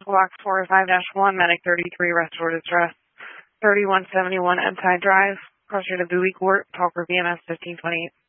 Block 405-1, Medic 33, Restore Distress, 3171 Edside Drive, Cross Street of Bowie Court, Talker VMS 1528.